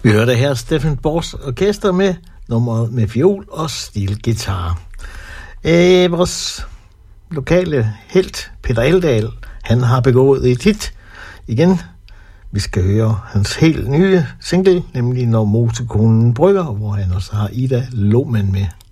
Vi hørte her Steffen Bors orkester med nummeret med fiol og stilguitar. Vores lokale helt, Peter Eldal, han har begået et hit igen. Vi skal høre hans helt nye single, nemlig Når mosekonen brygger, hvor han også har Ida Lohmann med.